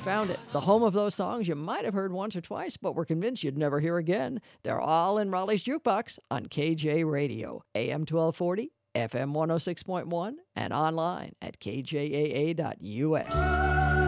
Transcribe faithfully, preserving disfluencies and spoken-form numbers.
found it. The home of those songs you might have heard once or twice, but were convinced you'd never hear again. They're all in Raleigh's Jukebox on K J Radio, A M twelve forty, F M one oh six point one, and online at K J A A dot U S.